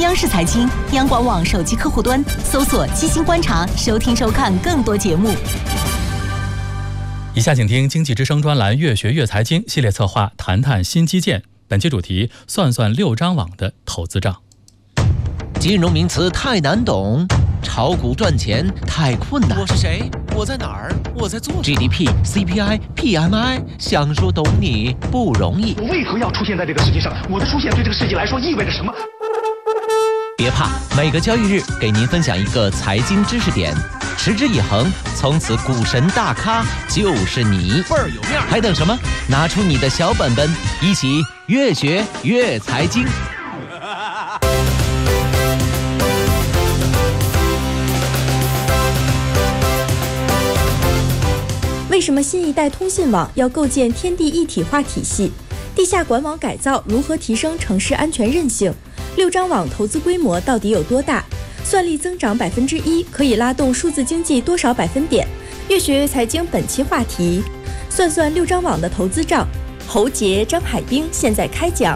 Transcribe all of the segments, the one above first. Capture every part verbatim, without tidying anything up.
央视财经、央广网手机客户端搜索“基金观察”，收听收看更多节目。 以下请听经济之声专栏“越学越财经”系列策划，谈谈新基建。本期主题：算算六张网的投资账。 金融名词太难懂，炒股赚钱太困难。 我是谁？我在哪儿？我在做什么 ？G D P、C P I、P M I， 想说懂你不容易。 我为何要出现在这个世界上？我的出现对这个世界来说意味着什么？ 别怕，每个交易日给您分享一个财经知识点，持之以恒，从此股神大咖就是你， 倍儿有面。 还等什么？拿出你的小本本，一起越学越财经。 为什么新一代通信网要构建天地一体化体系？地下管网改造如何提升城市安全韧性？六张网投资规模到底有多大？算力增长百分之一可以拉动数字经济多少百分点？越学越财经本期话题：算算六张网的投资账。侯杰、张海滨现在开讲。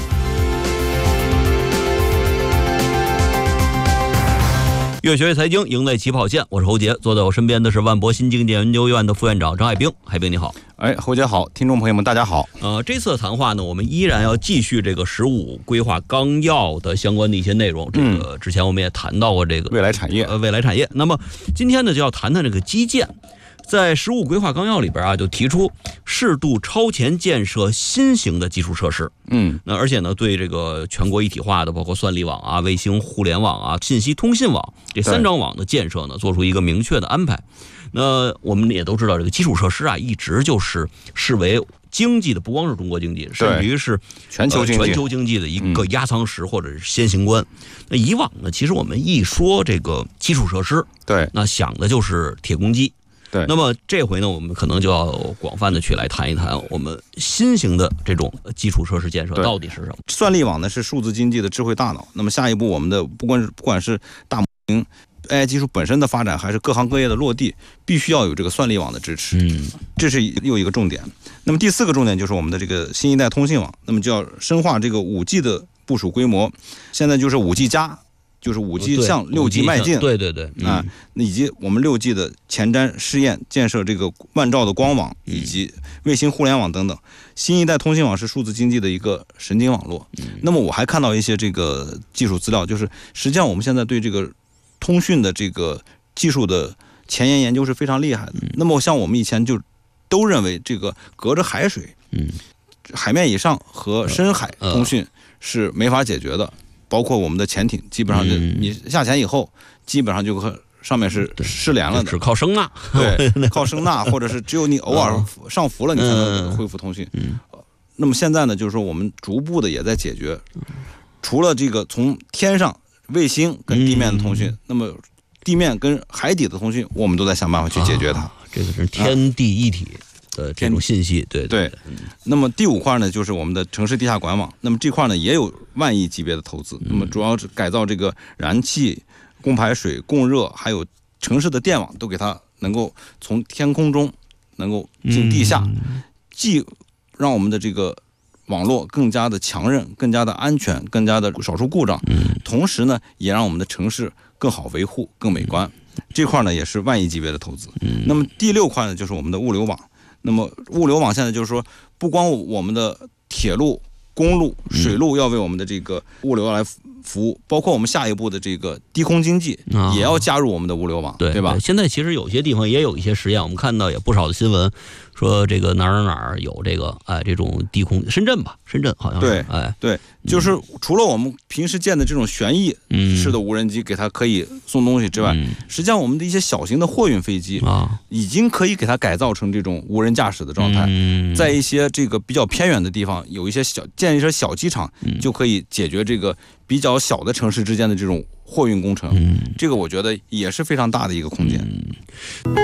越学越财经，赢在起跑线。我是侯杰，坐在我身边的是万博新经济研究院的副院长张海滨。海滨你好。 哎，侯杰好，听众朋友们大家好。 呃，这次的谈话呢，我们依然要继续这个十五规划纲要的相关的一些内容。这个之前我们也谈到过这个未来产业， 呃，未来产业。那么今天呢，就要谈谈这个基建。在十五规划纲要里边啊，就提出适度超前建设新型的基础设施。 嗯， 那而且呢，对这个全国一体化的，包括算力网啊、卫星互联网啊、信息通信网这三张网的建设呢，做出一个明确的安排。那我们也都知道，这个基础设施啊，一直就是视为经济的，不光是中国经济，甚至于是全球经济、 呃、全球经济的一个压舱石或者是先行官。嗯、那以往呢，其实我们一说这个基础设施， 对， 那想的就是铁公鸡。 对， 那么这回呢，我们可能就要广泛的去来谈一谈我们新型的这种基础设施建设到底是什么。 算力网呢是数字经济的智慧大脑，那么下一步我们的不管是不管是大模型 A I 技术本身的发展，还是各行各业的落地，必须要有这个算力网的支持。 嗯， 这是又一个重点。那么第四个重点就是我们的这个新一代通信网，那么就要深化这个 五 G 的部署规模，现在就是 五 G 加。就是五 G 向六 G 迈进， 对对对， 嗯、啊，以及我们六 G 的前瞻试验建设这个万兆的光网以及卫星互联网等等。新一代通信网是数字经济的一个神经网络。 嗯、 那么我还看到一些这个技术资料，就是实际上我们现在对这个通讯的这个技术的前沿研究是非常厉害的。嗯、那么像我们以前就都认为这个隔着海水， 嗯， 海面以上和深海通讯是没法解决的。包括我们的潜艇，基本上就你下潜以后，基本上就和上面是失联了的， 只靠声呐， 对，靠声呐，或者是只有你偶尔上浮了，你才能恢复通讯。 嗯， 那么现在呢，就是说我们逐步的也在解决，除了这个从天上卫星跟地面的通讯，那么地面跟海底的通讯，我们都在想办法去解决它。 啊、这个是天地一体。的这种信息，对对, 对、嗯。那么第五块呢，就是我们的城市地下管网。那么这块呢，也有万亿级别的投资。那么主要是改造这个燃气、供排水、供热，还有城市的电网，都给它能够从天空中能够进地下， 嗯、 既让我们的这个网络更加的强韧、更加的安全、更加的少出故障。 嗯、 同时呢，也让我们的城市更好维护、更美观。嗯、这块呢，也是万亿级别的投资。 嗯、 那么第六块呢，就是我们的物流网。那么物流网现在就是说，不光我们的铁路、公路、水路要为我们的这个物流来服务，包括我们下一步的这个低空经济也要加入我们的物流网， 对对吧？ 现在其实有些地方也有一些实验，我们看到也不少的新闻，说这个哪儿哪儿有这个哎这种低空，深圳吧，深圳好像是， 对， 哎对，就是除了我们平时见的这种旋翼式的无人机给它可以送东西之外， 嗯、 实际上我们的一些小型的货运飞机啊， 已经可以给它改造成这种无人驾驶的状态， 嗯、 在一些这个比较偏远的地方，有一些小建一些小机场， 嗯、 就可以解决这个比较小的城市之间的这种货运工程。 嗯、 这个我觉得也是非常大的一个空间。 嗯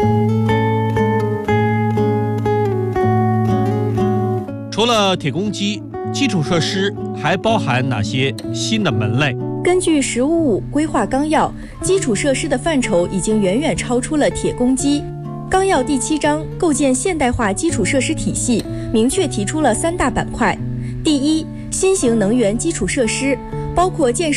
除了铁公鸡，基础设施还包含哪些新的门类？ 根据“十五五”规划纲要，基础设施的范畴已经远远超出了铁公鸡。纲要第七章构建现代化基础设施体系，明确提出了三大板块：第一，新型能源基础设施，包括建设